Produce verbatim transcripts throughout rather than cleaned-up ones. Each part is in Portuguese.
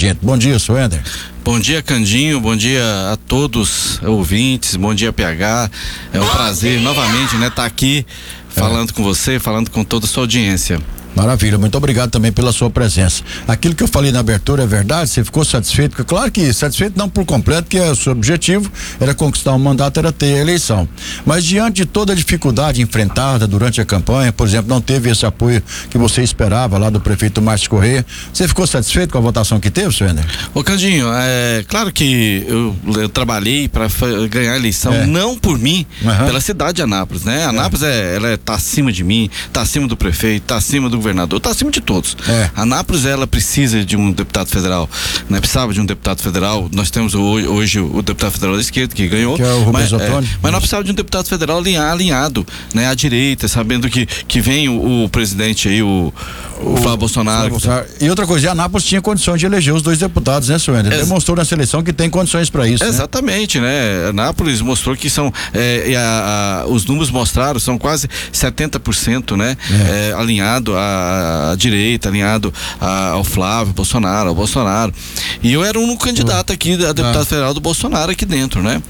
gente. Bom dia, Suender. Bom dia, Candinho, bom dia a todos ouvintes, bom dia, P H. É um prazer novamente, né, estar aqui falando é. com você, falando com toda a sua audiência. Maravilha, muito obrigado também pela sua presença. Aquilo que eu falei na abertura é verdade? Você ficou satisfeito? Porque claro que satisfeito não por completo, que o seu objetivo era conquistar um mandato, era ter a eleição. Mas diante de toda a dificuldade enfrentada durante a campanha, por exemplo, não teve esse apoio que você esperava lá do prefeito Márcio Corrêa, você ficou satisfeito com a votação que teve, senhor Ender? Ô Candinho, é claro que eu, eu trabalhei para ganhar a eleição, é. não por mim, uhum. pela cidade de Anápolis, né? Anápolis é. É, ela tá acima de mim, tá acima do prefeito, tá acima do governador, está acima de todos. É. Anápolis, ela precisa de um deputado federal, né? Precisava de um deputado federal. Nós temos hoje, hoje o deputado federal da esquerda que ganhou, que é o Rubens mas, é, mas nós precisávamos de um deputado federal alinhado, né? À direita, sabendo que, que vem o, o presidente aí, o, o, o Flávio Bolsonaro. Bolsonaro. E outra coisa, Anápolis tinha condições de eleger os dois deputados, né, senhor Ender? Ex- Demonstrou na seleção que tem condições para isso. Exatamente, né? né? Anápolis mostrou que são, é, e a, a, os números mostraram, são quase setenta por cento, né? É. É, alinhado a a direita, alinhado a, ao Flávio Bolsonaro, ao Bolsonaro. E eu era o único candidato aqui, a deputado ah. federal do Bolsonaro aqui dentro, né?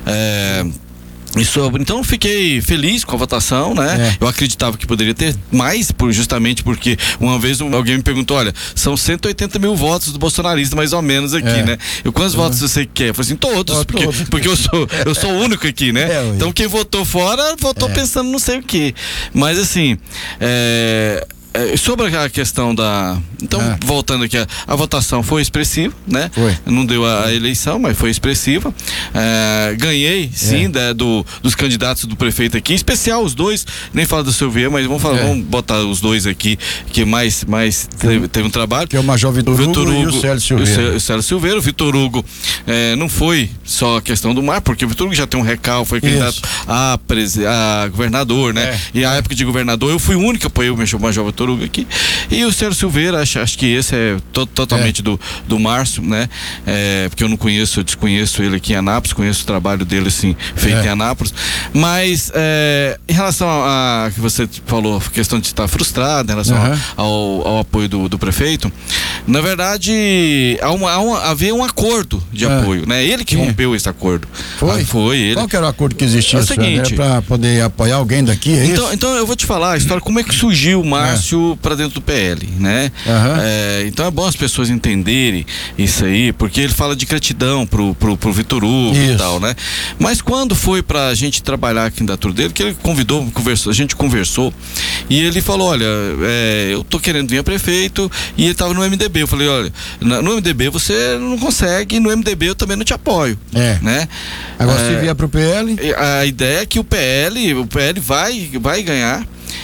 É, Isso, então eu fiquei feliz com a votação, né? É. Eu acreditava que poderia ter mais, por, justamente porque uma vez um, alguém me perguntou, olha, são cento e oitenta mil votos do bolsonarista mais ou menos aqui, é. né? Eu, quantos uhum. votos você quer? Eu falei assim, todos, oh, porque, todos. porque eu sou eu sou o único aqui, né? É, então quem votou fora, votou é. pensando não sei o quê. Mas assim, é... sobre a questão da... Então, ah. voltando aqui, a, a votação foi expressiva, né? Foi. Não deu a, a eleição, mas foi expressiva. É, ganhei, sim, é. da, do, dos candidatos do prefeito aqui, em especial os dois, nem falo do Silveira, mas vamos, falar, é. vamos botar os dois aqui, que mais, mais teve, teve um trabalho. Que é o Major Vitor Hugo, Hugo e o Célio Silveira. O Célio Silveira, o Vitor Hugo, é, não foi só a questão do mar, porque o Vitor Hugo já tem um recal, foi candidato a, presi- a governador, né? É. E a época de governador, eu fui o único que apoiei o Major Vitor Hugo aqui. E o Célio Silveira, acho, acho que esse é to, totalmente é. do, do Márcio, né? É, porque eu não conheço, eu desconheço ele aqui em Anápolis, conheço o trabalho dele, assim, feito é. em Anápolis. Mas, é, em relação a, a que você falou, a questão de estar frustrado, em relação uhum. ao, ao apoio do, do prefeito, na verdade, há uma, há uma, havia um acordo de é. apoio, né? Ele que Sim. rompeu esse acordo. Foi? Ah, foi ele. Qual que era o acordo que existia? É o seguinte, para poder apoiar alguém daqui, é então, isso? Então, eu vou te falar a história, como é que surgiu o Márcio é. para dentro do P L, né? Uhum. É, então é bom as pessoas entenderem isso aí, porque ele fala de gratidão pro, pro, pro Vitor Hugo isso. e tal, né? Mas quando foi pra gente trabalhar a candidatura dele, que ele convidou, conversou, a gente conversou, e ele falou, olha, é, eu tô querendo vir a prefeito, e ele tava no M D B, eu falei, olha, no M D B você não consegue, no M D B eu também não te apoio, é. né? Agora é, se vier pro P L? A ideia é que o P L, o P L vai, vai ganhar,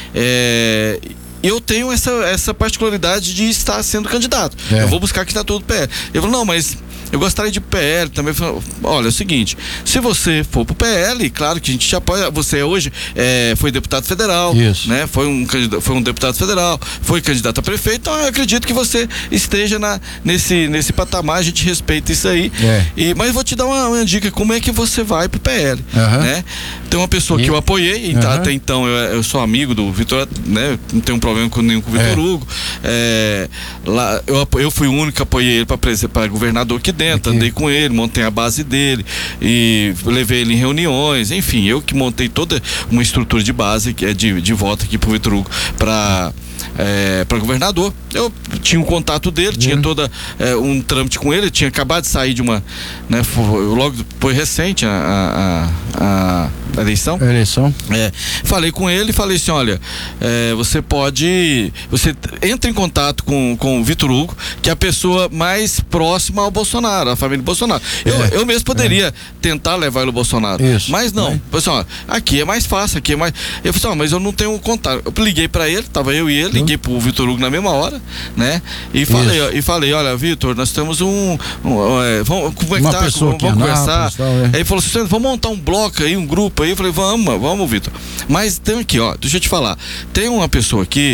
é... eu tenho essa, essa particularidade de estar sendo candidato. É. Eu vou buscar candidatura do P L. Ele falou, não, mas eu gostaria de P L também. Falei, olha, é o seguinte, se você for pro P L, claro que a gente te apoia. Você hoje é, foi deputado federal, Isso. né? Foi um, foi um deputado federal, foi candidato a prefeito, então eu acredito que você esteja na, nesse, nesse patamar, a gente respeita isso aí. É. E, mas eu vou te dar uma, uma dica, como é que você vai pro P L, uhum. né? Tem uma pessoa e? que eu apoiei, uhum. até então eu, eu sou amigo do Vitor, né? Não tenho um problema com nenhum com o Vitor é. Hugo. É, lá, eu, eu fui o único que apoiei ele para governador aqui dentro, aqui. Andei com ele, montei a base dele e levei ele em reuniões, enfim, eu que montei toda uma estrutura de base que é de, de voto aqui pro Vitor Hugo para É, para governador. Eu tinha um contato dele, uhum. tinha toda é, um trâmite com ele, tinha acabado de sair de uma, né, foi, logo foi recente a, a, a eleição. A eleição. É, falei com ele e falei assim, olha, é, você pode, você entra em contato com, com o Vitor Hugo, que é a pessoa mais próxima ao Bolsonaro, a família Bolsonaro. É. Eu, eu mesmo poderia é. tentar levar ele ao Bolsonaro, Isso. mas não. Pessoal, aqui é mais fácil, aqui é mais. Eu falei assim, ó, mas eu não tenho contato. Eu liguei para ele, tava eu e ele, liguei pro Vitor Hugo na mesma hora, né? E falei, e falei, olha, Vitor, nós temos um, um é, vamos conversar, vamos, vamos conversar. Tal, é. Aí ele falou assim, vamos montar um bloco aí, um grupo aí. Eu falei, vamos, vamos, Vitor. Mas tem aqui, ó, deixa eu te falar, tem uma pessoa aqui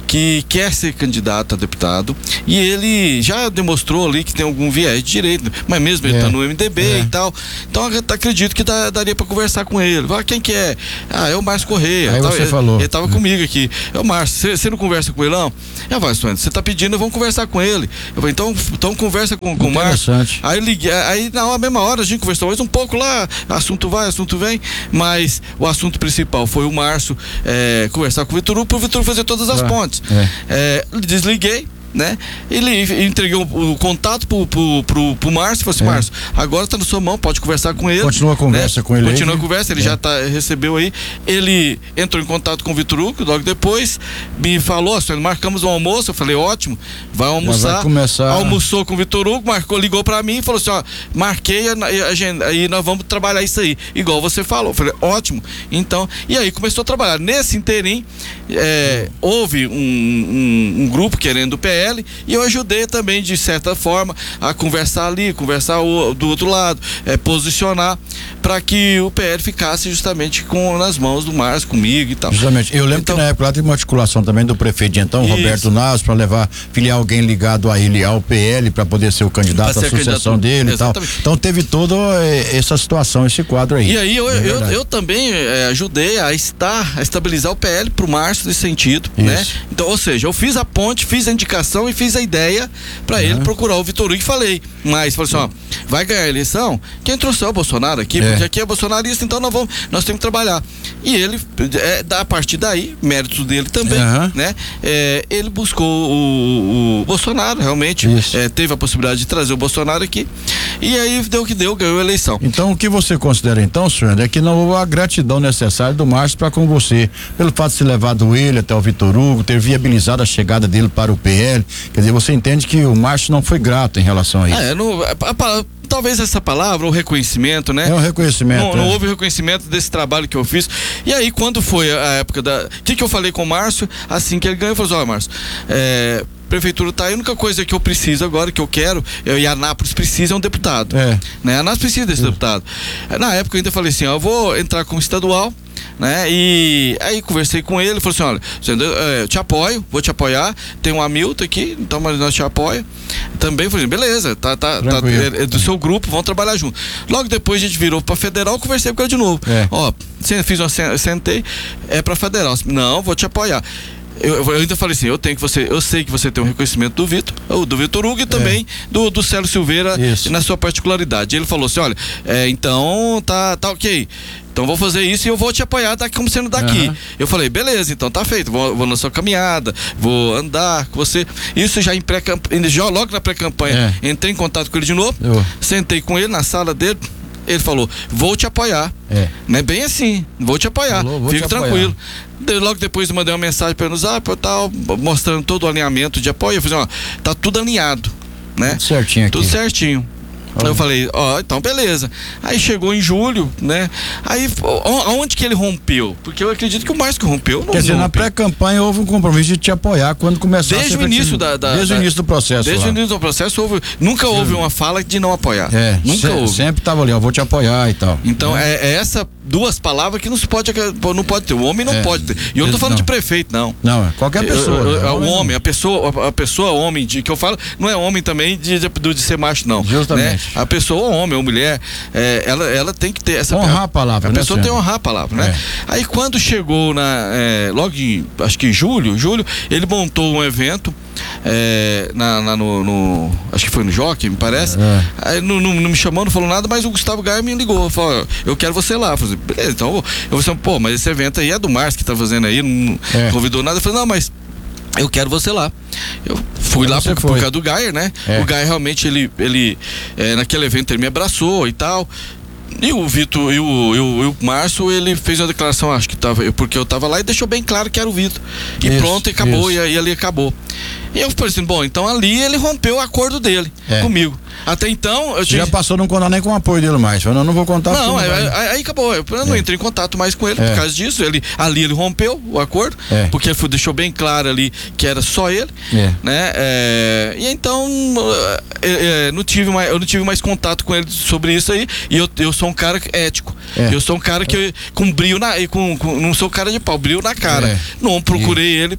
que quer ser candidato a deputado e ele já demonstrou ali que tem algum viés de direito, mas mesmo ele é. tá no M D B é. e tal, então eu acredito que dá, daria para conversar com ele. Ah, quem que é? Ah, é o Márcio Correia. Aí tal, você ele, falou. Ele tava é. comigo aqui. É o Márcio, você não conversa com ele não? É, vai, você tá pedindo, vamos conversar com ele. Eu falei, então, então conversa com, com o Márcio. Aí eu liguei, aí na mesma hora a gente conversou mais um pouco lá, assunto vai, assunto vem, mas o assunto principal foi o Márcio é, conversar com o Vitor Hugo, pro Vitor Hugo fazer todas as ah, pontes. É. É, desliguei, né? Ele entregou o, o contato pro, pro, pro, pro Márcio e falou assim, é. Márcio, agora tá na sua mão, pode conversar com ele. Continua a conversa né? com ele. Continua aí. a conversa, ele é. já tá, recebeu aí. Ele entrou em contato com o Vitor Hugo, logo depois me falou, assim, marcamos um almoço, eu falei, ótimo, vai almoçar. Vai começar... Almoçou com o Vitor Hugo, marcou, ligou pra mim e falou assim, ó, marquei a, a agenda, aí nós vamos trabalhar isso aí, igual você falou. Eu falei, ótimo. Então, e aí começou a trabalhar. Nesse interim, é, houve um, um, um grupo querendo o P L e eu ajudei também, de certa forma, a conversar ali, conversar o, do outro lado, é, posicionar para que o P L ficasse justamente com, nas mãos do Márcio, comigo e tal. Justamente. Eu lembro então, que na época lá teve uma articulação também do prefeito de então, isso. Roberto Nasso, para levar, filiar alguém ligado a ele, ao P L, para poder ser o candidato à sucessão dele e tal. Então teve toda essa situação, esse quadro aí. E aí eu, é eu, eu também é, ajudei a estar, a estabilizar o P L pro Márcio nesse sentido, isso. né? Então, ou seja, eu fiz a ponte, fiz a indicação e fiz a ideia para uhum. ele procurar o Vitor Hugo e falei, mas falei assim, ó, vai ganhar a eleição, quem trouxer o Bolsonaro aqui, é. porque aqui é bolsonarista, então nós vamos, nós temos que trabalhar. E ele, é, a partir daí, méritos dele também, uhum. né? É, ele buscou o, o Bolsonaro, realmente, é, teve a possibilidade de trazer o Bolsonaro aqui, e aí deu o que deu, ganhou a eleição. Então, o que você considera então, senhor, é que não houve a gratidão necessária do Márcio para com você, pelo fato de ter levado ele até o Vitor Hugo, ter viabilizado a chegada dele para o P L, quer dizer, você entende que o Márcio não foi grato em relação a isso? É, não, a, a, talvez essa palavra, o reconhecimento, né? É um reconhecimento. Não, é. não houve reconhecimento desse trabalho que eu fiz. E aí, quando foi a época da... O que que eu falei com o Márcio? Assim que ele ganhou, eu falei, ó, oh, Márcio, é... prefeitura tá aí, a única coisa que eu preciso agora, que eu quero, eu, e a Anápolis precisa é um deputado. É. Né? A Anápolis precisa desse é. deputado. Na época eu ainda falei assim, ó, eu vou entrar como estadual, né? E aí conversei com ele, falou assim, olha, eu te apoio, vou te apoiar, tem um Hamilton aqui, então nós te apoia. Também falei, beleza, tá, tá, tá é, é do seu grupo, vamos trabalhar junto. Logo depois a gente virou pra federal, conversei com ele de novo. É. Ó, fiz uma, sentei, é pra federal. Não, vou te apoiar. Eu, eu ainda falei assim, eu tenho que você, eu sei que você tem um reconhecimento do Vitor, ou do Vitor Hugo e também é. do, do Célio Silveira, isso. na sua particularidade. Ele falou assim, olha, é, então tá, tá ok. Então vou fazer isso e eu vou te apoiar daqui, como sendo daqui. Uhum. Eu falei, beleza, então tá feito. Vou, vou na sua caminhada, vou andar com você. Isso já em pré-campanha, já logo na pré-campanha, é. entrei em contato com ele de novo, eu. sentei com ele na sala dele. Ele falou, vou te apoiar. É. Não é bem assim, vou te apoiar. Falou, vou Fique te tranquilo. Apoiar. Logo depois eu mandei uma mensagem para ele no Zap, tal, mostrando todo o alinhamento de apoio. Eu falei, ó, tá tudo alinhado, né? Tudo certinho aqui. Tudo certinho. Aí eu falei, ó, oh, então beleza. Aí chegou em julho, né? Aí, aonde que ele rompeu? Porque eu acredito que o Márcio que rompeu, não Quer dizer, rompeu. na pré-campanha houve um compromisso de te apoiar quando começar desde o início da, da Desde da, o início do processo. Desde lá. o início do processo, houve, nunca Sim. houve uma fala de não apoiar. É, nunca se, houve. Sempre tava ali, ó, vou te apoiar e tal. Então, é, é essa duas palavras que não se pode, não pode ter. O homem não é. pode ter. E eu não tô falando não. de prefeito, não. Não, qualquer pessoa. Eu, eu, né? O homem, a pessoa, a pessoa homem, de, que eu falo, não é homem também de, de, de ser macho, não. Justamente. Né? A pessoa, homem ou mulher, é, ela, ela tem que ter essa... Honrar a palavra, A né, pessoa senhora? tem que honrar a palavra, né? É. Aí quando chegou na... É, logo em, acho que em julho, julho, ele montou um evento É, na, na, no, no, acho que foi no Jockey, me parece. É. Aí não, não, não me chamou, não falou nada, mas o Gustavo Gaia me ligou. Falou, eu quero você lá. Eu falei, beleza, então eu vou assim, pô, mas esse evento aí é do Márcio que tá fazendo aí, não é. convidou nada. Eu falei, não, mas eu quero você lá. Eu fui lá por, por causa do Gaia, né? É. O Gaia realmente, ele, ele é, naquele evento ele me abraçou e tal. E o Vitor e o, e o, e o Márcio, ele fez uma declaração, acho que tava, porque eu tava lá, e deixou bem claro que era o Vitor. E isso, pronto, e acabou, e, e ali acabou. E eu falei assim, bom, então ali ele rompeu o acordo dele é. comigo. Até então, eu Você já passou a não contar nem com o apoio dele mais. Falou, não, não vou contar. Não, não aí, vai. aí, aí acabou. Eu não é. entrei em contato mais com ele é. por causa disso. Ele, ali ele rompeu o acordo, é. porque ele foi, deixou bem claro ali que era só ele. É. Né? É, e então é, é, não tive mais, eu não tive mais contato com ele sobre isso aí. E eu, eu sou um cara ético. É. Eu sou um cara que com brilho na. Com, com, não sou cara de pau, brilho na cara. É. Não procurei e... ele.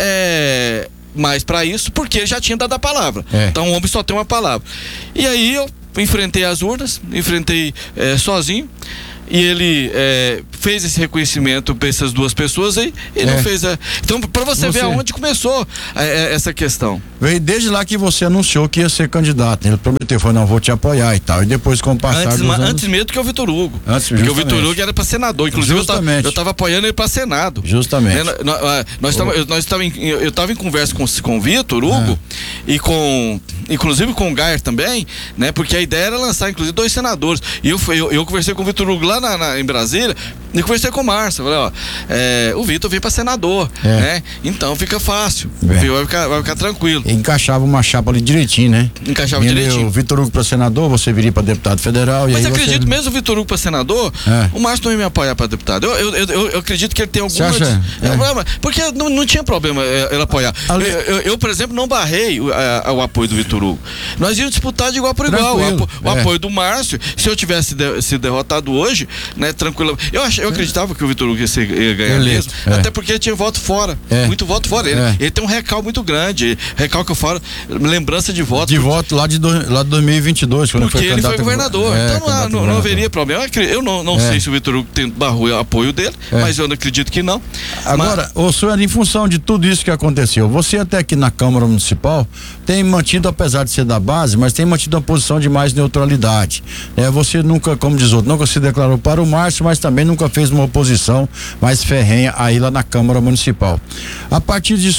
É, mais para isso, porque já tinha dado a palavra. É. Então o homem só tem uma palavra. E aí eu enfrentei as urnas, enfrentei é, sozinho. E ele é, fez esse reconhecimento para essas duas pessoas aí e é. não fez a... Então, para você, você ver aonde começou a, a, essa questão. Veio desde lá que você anunciou que ia ser candidato. Ele prometeu, foi, não, vou te apoiar e tal. E depois, com o passar antes, dos anos... antes mesmo que o Vitor Hugo. Antes, porque o Vitor Hugo era para senador. Inclusive, justamente. eu estava apoiando ele para Senado. Justamente. Né? Nós, nós tava, eu, nós tava em, eu estava em conversa com, com o Vitor Hugo ah. e com... Inclusive com o Gayer também, né? Porque a ideia era lançar, inclusive, dois senadores. E eu, eu, eu conversei com o Vitor Hugo lá na, na, em Brasília e conversei com o Márcio. Falei, ó, é, o Vitor vem para senador, é. né? Então fica fácil, vai ficar, vai ficar tranquilo. E encaixava uma chapa ali direitinho, né? Encaixava Vindo direitinho. O Vitor Hugo para senador, você viria para deputado federal. Mas e aí acredito, você... mesmo o Vitor Hugo para senador, é. o Márcio não ia me apoiar para deputado. Eu, eu, eu, eu acredito que ele tem alguma. Você acha? É. Porque não, não tinha problema ele apoiar. Eu, eu, eu, por exemplo, não barrei o, a, o apoio do Vitor Hugo. Nós íamos disputar de igual por igual. O, apo, o é. apoio do Márcio, se eu tivesse de, sido derrotado hoje, né, tranquilo. Eu, ach, eu acreditava que o Vitor Hugo ia, ser, ia ganhar ele, mesmo, é. até porque ele tinha voto fora, é. muito voto fora. Ele, é. ele tem um recalque muito grande, recalque fora, lembrança de voto. De porque, voto lá de, do, lá de dois mil e vinte e dois, quando porque foi ele foi governador. É, então não, não, não haveria problema. Eu não, não é. sei se o Vitor Hugo tem barrou o apoio dele, é. mas eu não acredito que não. Agora, mas... o senhor, em função de tudo isso que aconteceu, você até aqui na Câmara Municipal tem mantido, apesar de ser da base, mas tem mantido uma posição de mais neutralidade. É, você nunca, como diz outro, nunca se declarou para o Márcio, mas também nunca fez uma oposição mais ferrenha aí lá na Câmara Municipal. A partir disso